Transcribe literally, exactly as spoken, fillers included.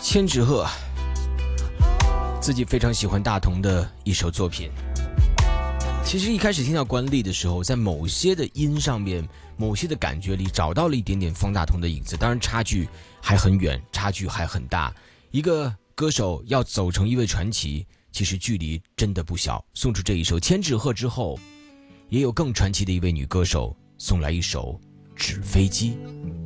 千纸鹤自己非常喜欢大同的一首作品。其实一开始听到关丽的时候，在某些的音上面，某些的感觉里找到了一点点方大同的影子，当然差距还很远，差距还很大。一个歌手要走成一位传奇，其实距离真的不小。送出这一首《千纸鹤》之后，也有更传奇的一位女歌手送来一首《纸飞机》。